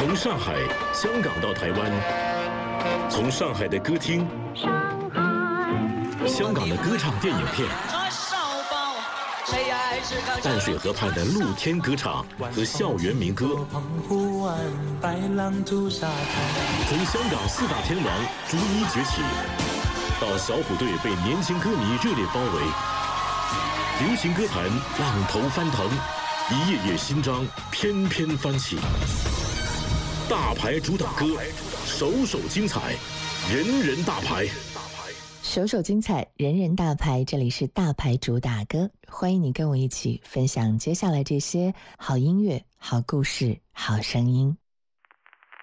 从上海、香港到台湾，从上海的歌厅、香港的歌唱电影片，淡水河畔的露天歌唱和校园民歌，从香港四大天王逐一崛起，到小虎队被年轻歌迷热烈包围，流行歌坛浪头翻腾，一页页新章翩翩翻起。大牌主打歌，首首精彩，人人大牌。 首首精彩，人人大牌。这里是大牌主打歌，欢迎你跟我一起分享接下来这些好音乐、好故事、好声音。